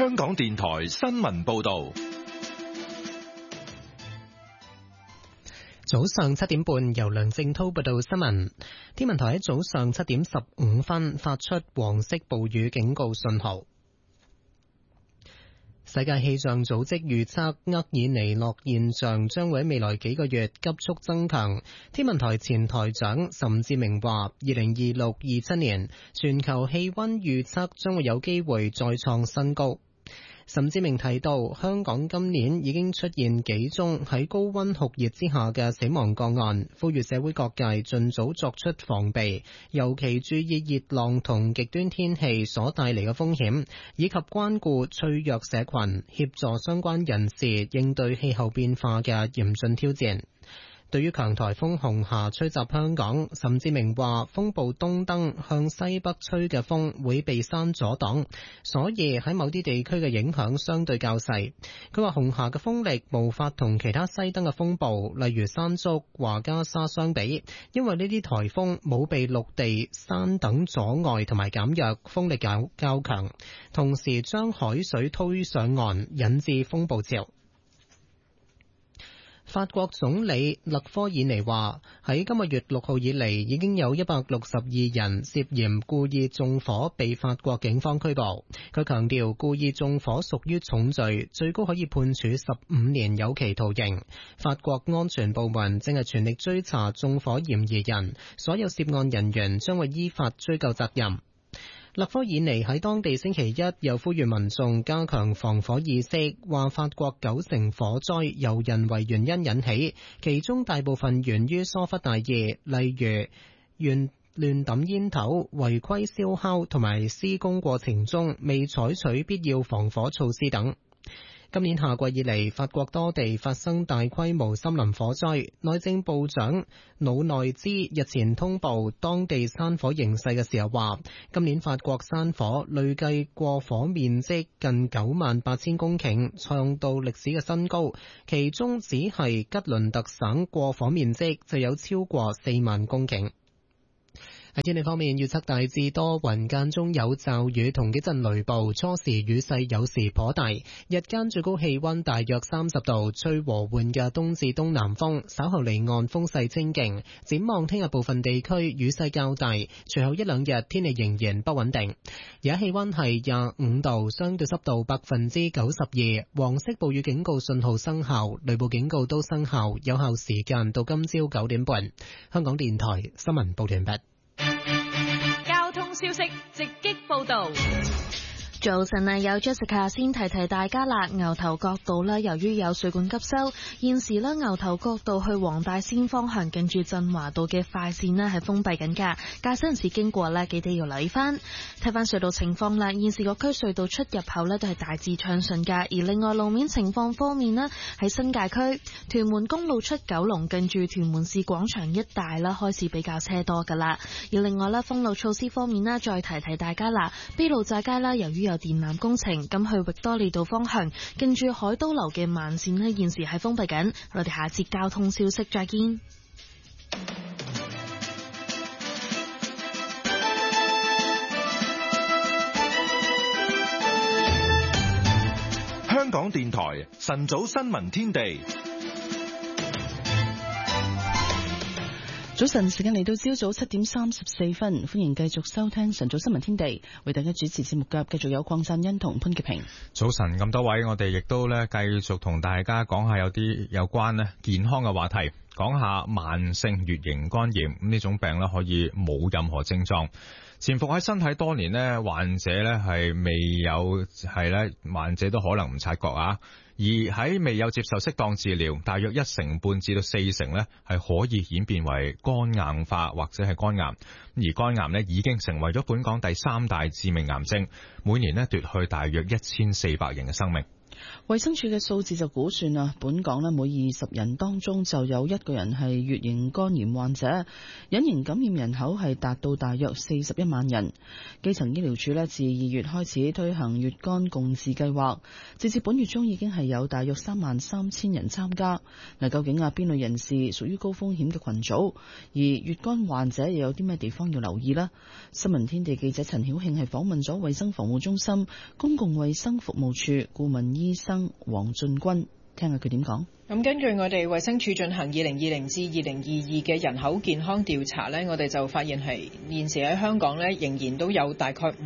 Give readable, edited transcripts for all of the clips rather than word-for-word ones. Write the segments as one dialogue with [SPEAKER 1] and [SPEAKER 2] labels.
[SPEAKER 1] 香港電台新聞報道。
[SPEAKER 2] 早上7點半，由梁正濤報道新聞。天文台喺早上7點15分發出黃色暴雨警告信號。世界氣象組織預測厄爾尼諾現象將會喺未來幾個月急速增強。天文台前台長岑志明話，2026-27年全球氣溫預測將會有機會再創新高。岑志明提到，香港今年已經出現幾宗喺高溫酷熱之下嘅死亡個案，呼籲社會各界盡早作出防備，尤其注意熱浪同極端天氣所帶嚟嘅風險，以及關顧脆弱社群，協助相關人士應對氣候變化嘅嚴峻挑戰。對於強颱風紅霞吹襲香港，岑志明話風暴東登向西北吹嘅風會被山阻擋，所以喺某啲地區嘅影響相對較細。佢話紅霞嘅風力無法同其他西登嘅風暴，例如山竹、華加沙相比，因為呢啲颱風冇被陸地、山等阻礙同埋減弱，風力較強，同時將海水推上岸，引致風暴潮。法國總理勒科爾尼話，喺今個月6號以嚟，已經有162人涉嫌故意縱火被法國警方拘捕。佢強調，故意縱火屬於重罪，最高可以判處15年有期徒刑。法國安全部門正係全力追查縱火嫌疑人，所有涉案人員將會依法追究責任。勒科爾尼喺當地星期一又呼籲民眾加強防火意識，話法國90%火災由人為原因引起，其中大部分源於疏忽大意，例如亂抌煙頭、違規燒烤同埋施工過程中未採取必要防火措施等。今年夏季以嚟，法國多地發生大規模森林火災。內政部長魯內茲日前通報當地山火形勢嘅時候話，今年法國山火累計過火面積近98,000公頃，創到歷史嘅新高。其中只係吉倫特省過火面積就有超過4萬公頃。喺天氣方面，預測大致多雲，間中有驟雨同幾陣雷暴，初時雨勢有時頗大，日間最高氣溫大約30度，吹和緩嘅東至東南風，稍後離岸風勢清勁。展望聽日部分地區雨勢較大，隨後一兩日天氣仍然不穩定。而家氣溫係25度，相對濕度92%，黃色暴雨警告信號生效，雷暴警告都生效，有效時間到今朝9點半。香港電台新聞報完畢。
[SPEAKER 3] 交通消息直擊報道。
[SPEAKER 4] 早晨啊，有 Jessica 先提大家啦。牛頭角道咧，由於有水管急修，現時咧牛頭角道去黃大仙方向近住振華道嘅快線咧係封閉緊噶，駕駛人士經過咧記得要留意翻。睇翻隧道情況啦，現時各區隧道出入口咧都係大致暢順噶。而另外路面情況方面咧，喺新界區屯門公路出九龍近住屯門市廣場一帶啦，開始比較車多噶啦。而另外咧封路措施方面咧，再提大家啦，卑路乍街啦，由於有電纜工程，咁去域多利道方向近住海都樓嘅慢線呢，現時係封閉緊。我哋下節交通消息再見。
[SPEAKER 1] 香港電台晨早新聞天地。
[SPEAKER 5] 早晨，時間嚟到朝早7點34分，歡迎繼續收聽晨早新聞天地，為大家主持節目嘅繼續有鄺振恩同潘潔平。
[SPEAKER 6] 早晨，咁多位，我哋亦都咧繼續同大家講下有啲有關咧健康嘅話題，講下慢性乙型肝炎呢種病咧可以冇任何症狀，潛伏喺身體多年咧，患者咧係未有患者都可能唔察覺啊。而喺未有接受適當治療，大約1成半至到4成咧係可以演變為肝硬化或者係肝癌。而肝癌咧已經成為咗本港第3大致命癌症，每年咧奪去大約1400人嘅生命。
[SPEAKER 5] 衛生署嘅數字就估算啊，本港咧每20人當中就有1個人係乙型肝炎患者，隱形感染人口係達到大約41萬人。基層醫療署咧自2月開始推行乙肝共治計劃，截至本月中已經係有大約33000人參加。嗱，究竟邊類人士屬於高風險嘅群組？而乙肝患者又有啲咩地方要留意呢？新聞天地記者陳曉慶係訪問咗衛生防護中心公共衛生服務處顧問醫生黃俊君，聽下佢點講。
[SPEAKER 7] 咁根據我哋衛生署進行2020至2022嘅人口健康調查呢，我哋就發現係現時喺香港呢，仍然都有大概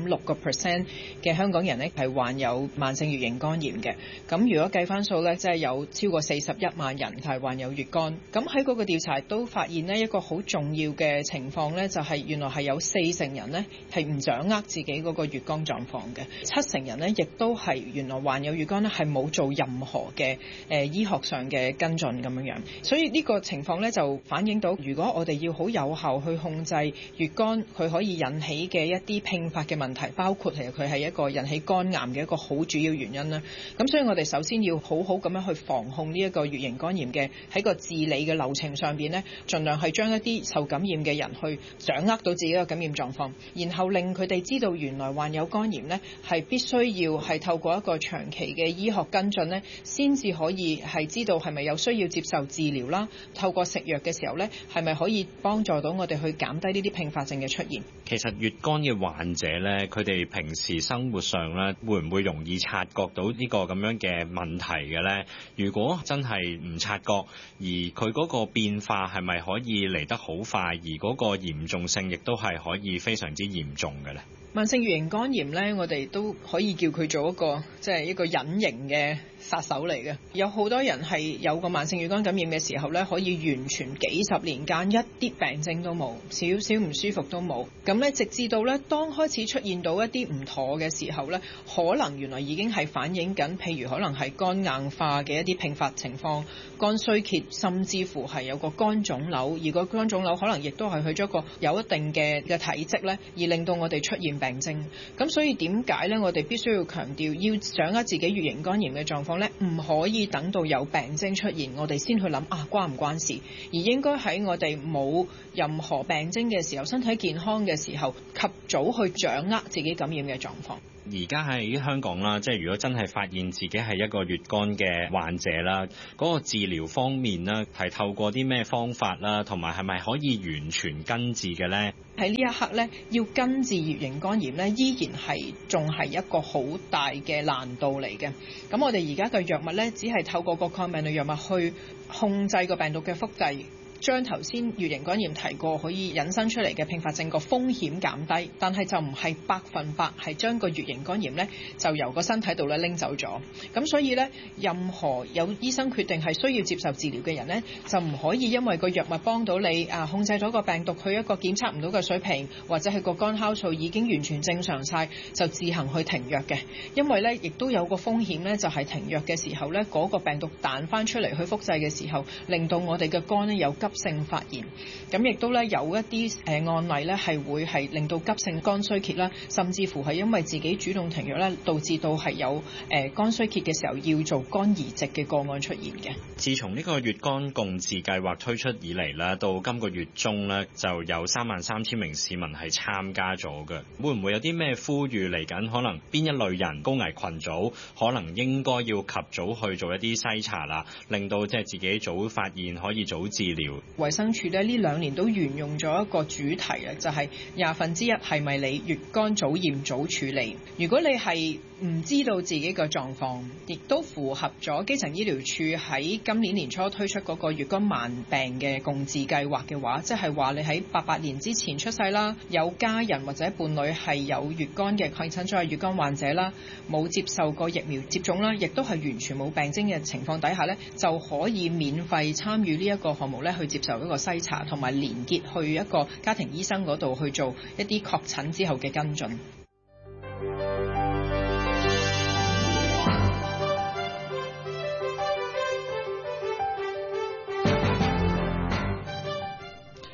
[SPEAKER 7] 5.6% 嘅香港人呢係患有慢性乙型肝炎嘅。咁如果計翻數呢，即係有超過41萬人係患有乙肝。咁喺嗰個調查都發現呢，一個好重要嘅情況呢，就係原來係有40%人呢係唔掌握自己嗰個乙肝狀況嘅，70%人呢亦都係原來患有乙肝呢係冇做任何嘅醫學上嘅跟進咁樣，所以呢個情況呢就反映到，如果我哋要好有效去控制乙肝佢可以引起嘅一啲併發嘅問題，包括其實佢係一個引起肝癌嘅一個好主要原因啦。咁所以我哋首先要好好咁樣去防控呢一個乙型肝炎嘅喺個治理嘅流程上邊呢，盡量係將一啲受感染嘅人去掌握到自己嘅感染狀況，然後令佢哋知道原來患有肝炎呢係必須要係透過一個長期嘅醫學跟進呢，先至可以係知道係咪有需要接受治療啦，透過食藥嘅時候呢，係咪可以幫助到我哋去減低呢啲併發症嘅出現。
[SPEAKER 8] 其實乙肝嘅患者呢，佢哋平時生活上呢，會唔會容易察覺到呢個咁樣嘅問題嘅呢？如果真係唔察覺，而佢嗰個變化係咪可以嚟得好快，而嗰個嚴重性亦都係可以非常之嚴重嘅呢？
[SPEAKER 7] 慢性乙型肝炎呢，我哋都可以叫佢做一個一個隱形嘅殺手嚟嘅。有好多人係有個慢性乙肝感染嘅時候呢，可以完全幾十年間一啲病症都冇，少少唔舒服都冇。咁呢，直至到呢，當開始出現到一啲唔妥嘅時候呢，可能原來已經係反映緊，譬如可能係肝硬化嘅一啲併發情況，肝衰竭，甚至乎係有個肝腫瘤，而個肝腫瘤可能亦都係去咗個有一定嘅體積呢，而令到我哋出現病徵。咁所以點解呢？我哋必須要強調要掌握自己乙型肝炎嘅狀況呢，唔可以等到有病徵出現我哋先去諗關唔關事，而應該喺我哋冇任何病徵嘅時候，身體健康嘅時候，及早去掌握自己感染嘅狀況。
[SPEAKER 8] 而家喺香港啦，即係如果真係發現自己係一個乙肝嘅患者啦，嗰個治療方面啦，係透過啲咩方法啦，同埋係咪可以完全根治嘅呢？
[SPEAKER 7] 喺呢一刻呢，要根治乙型肝炎呢，依然係仲係一個好大嘅難度嚟嘅。咁我哋而家嘅藥物呢，只係透過個抗病毒藥物去控制個病毒嘅複製，將頭先乙型肝炎提過可以引申出嚟嘅併發症個風險減低，但係就唔係100%係將個乙型肝炎呢就由個身體度咧拎走咗。咁所以呢，任何有醫生決定係需要接受治療嘅人呢，就唔可以因為個藥物幫到你控制咗個病毒去一個檢測唔到嘅水平，或者係個肝酵素已經完全正常晒，就自行去停藥嘅。因為呢，亦都有個風險呢，就係停藥嘅時候呢，嗰個病毒彈翻出嚟去複製嘅時候，令到我哋嘅肝呢有急性發炎。咁亦都咧有一啲案例咧係會係令到急性肝衰竭啦，甚至乎係因為自己主動停藥咧，導致到係有肝衰竭嘅時候要做肝移植嘅個案出現嘅。
[SPEAKER 8] 自從呢個乙肝共治計劃推出以嚟咧，到今個月中咧就有33000名市民係參加咗嘅。會唔會有啲咩呼籲嚟緊？可能邊一類人高危群組可能應該要及早去做一啲篩查啦，令到即係自己早發現可以早治療。
[SPEAKER 7] 衛生署呢2年都沿用咗一個主題啊，就係1/20係咪你乙肝早驗早處理？如果你係唔知道自己嘅狀況，亦都符合咗基層醫療處喺今年年初推出嗰個乙肝慢病嘅共治計劃嘅話，即係話你喺88年之前出世啦，有家人或者伴侶係有乙肝嘅確診咗係乙肝患者啦，冇接受過疫苗接種啦，亦都係完全冇病徵嘅情況底下呢，就可以免費參與呢一個項目呢，去接受一個篩查，同埋連結去一個家庭醫生嗰度去做一啲確診之後嘅跟進。
[SPEAKER 5] 香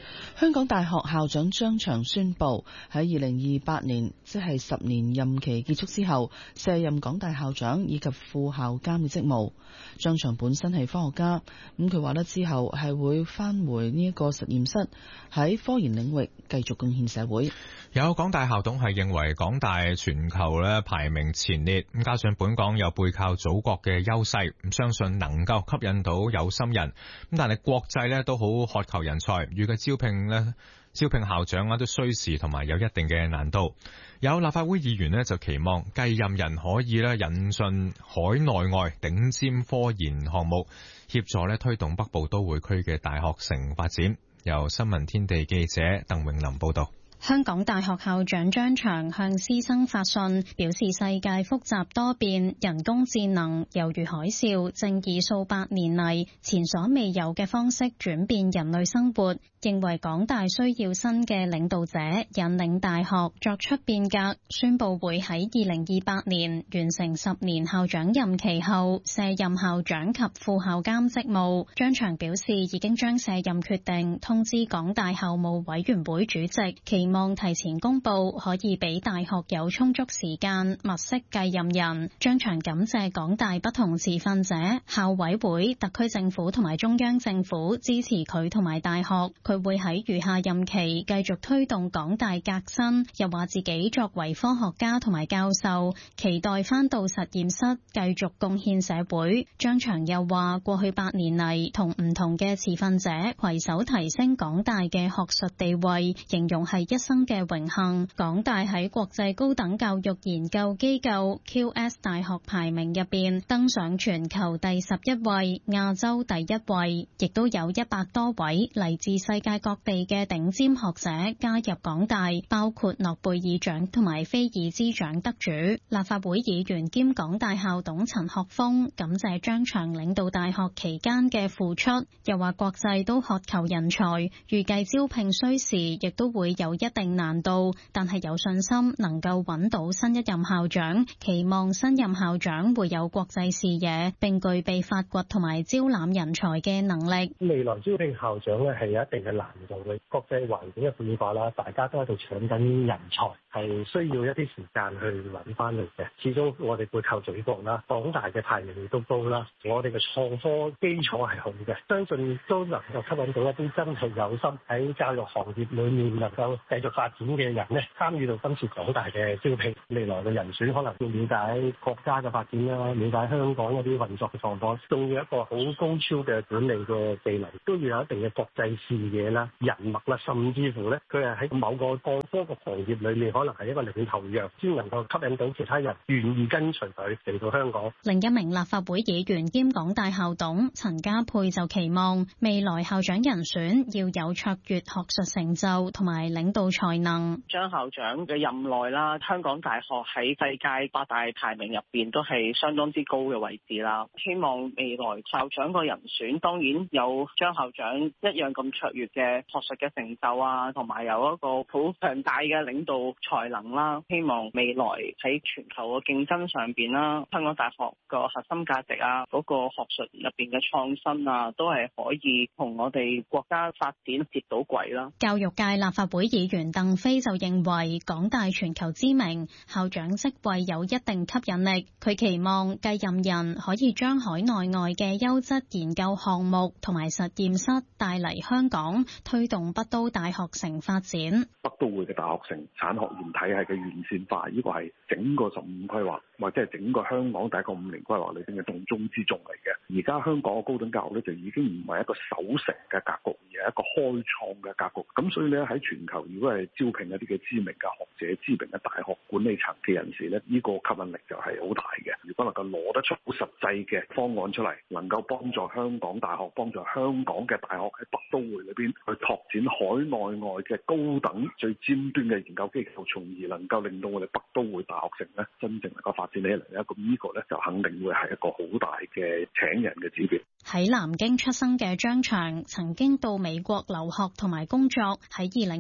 [SPEAKER 5] 香港大學校長張翔宣布喺2028年，即係10年任期結束之後，卸任港大校長以及副校監嘅職務。張翔本身係科學家，咁佢話咧之後係會返回呢一個實驗室，喺科研領域繼續貢獻社會。
[SPEAKER 6] 有港大校董係認為港大全球咧排名前列，咁加上本港有背靠祖國嘅優勢，咁相信能夠吸引到有心人。咁但係國際咧都好渴求人才，預計招聘校長都需時同埋有一定嘅難度。有立法會議員就期望繼任人可以引進海內外頂尖科研項目，協助推動北部都會區嘅大學城發展。由新聞天地記者鄧永林報道。
[SPEAKER 9] 香港大學校長張翔向師生發信，表示世界複雜多變，人工智能猶如海嘯，正以數百年嚟前所未有嘅方式轉變人類生活。認為港大需要新嘅領導者引領大學作出變革，宣布會喺2028年完成10年校長任期後卸任校長及副校監職務。張翔表示已經將卸任決定通知港大校務委員會主席，期望提前公布，可以俾大學有充足時間物色繼任人。張翔感謝港大不同持份者、校委會、特區政府同埋中央政府支持佢同埋大學。佢會喺餘下任期繼續推動港大革新，又話自己作為科學家同埋教授，期待返到實驗室繼續貢獻社會。張翔又話過去8年嚟同唔同嘅持份者攜手提升港大嘅學術地位，形容係一生嘅榮幸。港大喺國際高等教育研究機構 QS 大學排名入邊登上全球第11位，亞洲第1位，亦都有100多位嚟自世界各地嘅頂尖學者加入港大，包括諾貝爾獎同埋菲爾茲獎得主。立法會議員兼港大校董陳學鋒感謝張翔領導大學期間嘅付出，又話國際都渴求人才，預計招聘需時，亦都會有一定難度，但係有信心能夠揾到新一任校長，期望新任校長會有國際視野，並具備發掘同埋招攬人才嘅能力。
[SPEAKER 10] 未來招聘校長咧係有一定嘅難度嘅，國際環境嘅變化啦，大家都喺度搶緊人才，係需要一啲時間去揾翻嚟嘅。始終我哋背靠祖國啦，港大嘅排名亦都高啦，我哋嘅創科基礎係好嘅，相信都能夠吸引到一啲真係有心喺教育行業裏面能夠繼續發展嘅人咧，參與到今次港大嘅招聘。未來嘅人選可能要了解國家嘅發展啦，了解香港一啲運作嘅狀況，仲要一個好高超嘅管理嘅技能，都要有一定嘅國際視野啦、人脈啦，甚至乎咧，佢係喺某個創科嘅行業裏面，可能係一個領頭羊，先能夠吸引到其他人願意跟隨佢嚟到香港。
[SPEAKER 9] 另一名立法會議員兼港大校董陳家珮就期望未來校長人選要有卓越學術成就同埋領導才能。
[SPEAKER 11] 張校長嘅任內啦，香港大學喺世界8大排名入邊都係相當之高嘅位置啦。希望未來校長個人選當然有張校長一樣咁卓越嘅學術嘅成就啊，同埋有一個好強大嘅領導才能啦。希望未來喺全球嘅競爭上邊啦，香港大學個核心價值啊，嗰個學術入邊嘅創新啊，都係可以同我哋國家發展接到軌啦。
[SPEAKER 9] 教育界立法會議員鄧飛就認為港大全球知名，校長職位有一定吸引力。佢期望繼任人可以將海內外嘅優質研究項目同埋實驗室帶嚟香港，推動北都大學城發展。
[SPEAKER 12] 北都會嘅大學城產學研體系嘅完善化，呢個係整個15規劃或者係整個香港第一個5年規劃裏邊嘅重中之重嚟嘅。而家香港嘅高等教育咧就已經唔係一個守成嘅格局，而係一個開創嘅格局。咁所以咧喺全球，如果係招聘一啲嘅知名嘅學者、知名嘅大學管理層嘅人士咧，呢個吸引力就係好大嘅。如果能夠攞得出好實際嘅方案出嚟，能夠幫助香港大學、幫助香港嘅大學喺北都會裏邊去拓展海內外嘅高等最尖端嘅研究機構，從而能夠令到我哋北都會大學城咧真正能夠發展起嚟咧，咁呢個咧就肯定會係一個好大嘅請人嘅指標。
[SPEAKER 9] 喺南京出生嘅張翔曾經到美國留學同埋工作，喺2018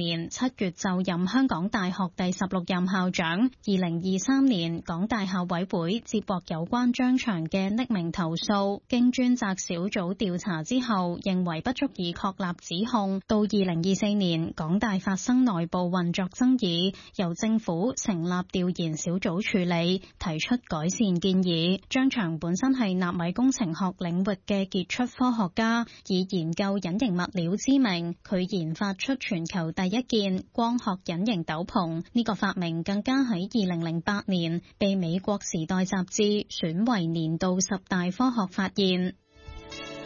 [SPEAKER 9] 年7月就任香港大學第16任校長。2023年，港大校委會接獲有關張翔嘅匿名投訴，經專責小組調查之後，認為不足以確立指控。到2024年，港大發生內部運作爭議，由政府成立調研小組處理，提出改善建議。張翔本身係納米工程學領域嘅傑出科學家，以研究隱形物料知名。佢研發出全球第一件光學隱形斗篷，呢個發明更加喺2008年被美國時代雜誌選為年度10大科學發現。